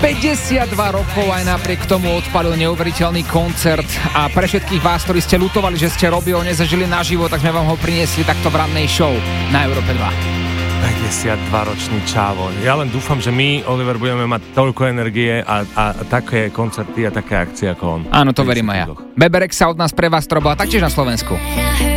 52 rokov aj napriek tomu odpadol neuveriteľný koncert a pre všetkých vás, ktorí ste ľutovali, že ste Robbieho nezažili naživo, tak sme vám ho priniesli takto v rannej show na Európe 2. 52-ročný čávo. Ja len dúfam, že my, Oliver, budeme mať toľko energie a také koncerty a také akcie ako on. Áno, to verím aj ja. Beberek sa od nás pre vás, ktorá bola taktiež na Slovensku.